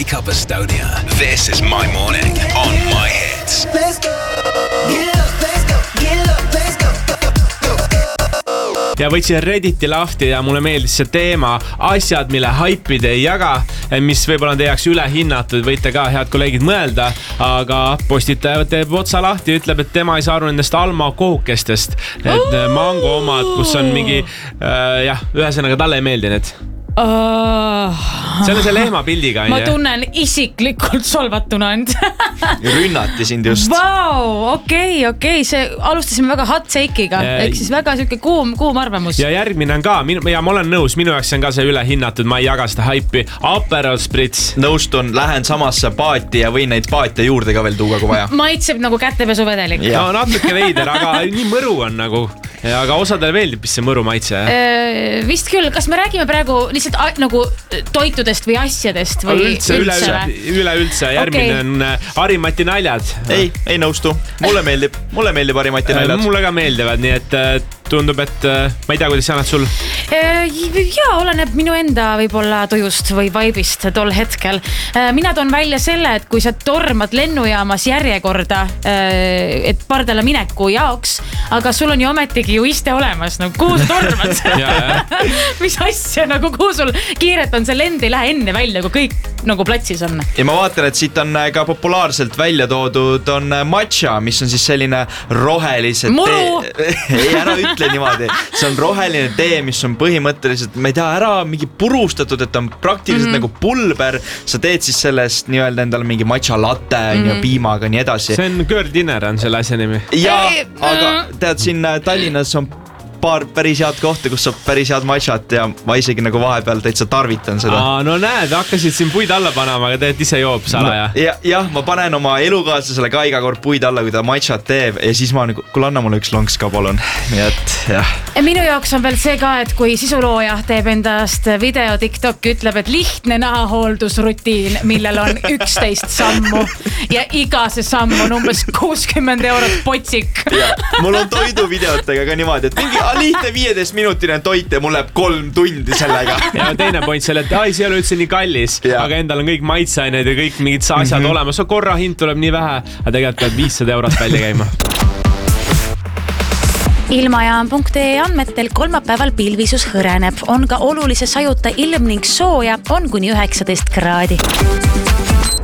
Wake Up Estonia. This is my morning on my hits. Let's go. Get up, let's go. Get up, let's go. Ja võtsin Redditi lahti ja mulle meeldis see teema asjad, mille haipid ei jaga, mis võib-olla on teie jaoks ülehinnatud, võite ka head kolleegid mõelda, aga postitaja teeb otsa lahti, ütleb, et tema ei saa aru nendest Alma kohukestest, need mango omad, kus on mingi, ühesõnaga talle ei meeldi need. See on see lehma pildiga. Ma tunnen isiklikult solvatuna end. Rünnati sind just. Vau, okei. See alustasime väga hot take'iga. Ehk siis väga siuke kuum arvamus. Ja järgmine on ka, ja ma olen nõus, minu jaoks on ka see ülehinnatud, ma ei jaga seda haipi. Aperol Spritz. Nõustun, lähen samasse paati ja võin neid paate juurde ka veel tuua, kui vaja. Maitseb nagu kätepesuvedelik. No natuke veider, aga nii mõru on nagu. Aga osadele veeldib, mis see mõru maitse. Vist küll, kas me räägime praegu lihtsalt nagu toitudest või asjadest või üleüldse. Järgmine on Harimati naljad. Ei nõustu. Mulle meeldib Harimati naljad. Mulle ka meeldivad, nii et tundub, et ma ei tea, kuidas annad sul? Jaa, oleneb minu enda võib-olla tujust või vaibist tol hetkel. Mina toon välja selle, et kui sa tormad lennujaamas järjekorda, et pardale mineku jaoks, aga sul on ju ometigi ju iste olemas, no kuhu sa tormad? Mis asja, nagu kuhu sul kiiret on, see lend ei lähe enne välja, kui kõik nagu platsis on. Ja ma vaatan, et siit on ka populaarselt välja toodud on matcha, mis on siis selline rohelise tee. Ei, ära ütle niimoodi. See on roheline tee, mis on põhimõtteliselt, ma ei tea, ära mingi purustatud, et on praktiliselt nagu pulber. Sa teed siis sellest nii-öelda endale mingi matcha latte ja piimaga nii edasi. See on girl dinner on selle asja nimi. Ja, aga tead, siin Tallinnas on paar päris head kohta, kus saab päris head matšat ja ma isegi nagu vahepeal täitsa tarvitan seda. No näed, hakkasid siin puid alla panema, aga teed ise joob salaja. Jah, ma panen oma elukaaslasele ka iga kord puid alla, kui ta matšat teeb ja siis ma nagu, kuule anna mulle üks lonks ka palun. Nii et, jah. Minu jaoks on veel see ka, et kui sisulooja teeb endast video TikTok, ütleb, et lihtne nahahooldusrutiin, millel on 11 sammu ja iga see samm on umbes 60 eurot potsik. Mul on toiduvideotega ka niimoodi, et mingi lihtne 15-minutine toit ja mul läheb 3 tundi sellega. Ja teine point selle, et see ei ole üldse nii kallis, aga endal on kõik maitseained ja kõik mingid asjad olemas. Korra hind tuleb nii vähe, aga tegelikult peab 500 eurot välja käima. Ilmajaam.ee andmetel kolmapäeval pilvisus hõreneb. On ka olulise sajuta ilm ning sooja, on kuni 19 kraadi.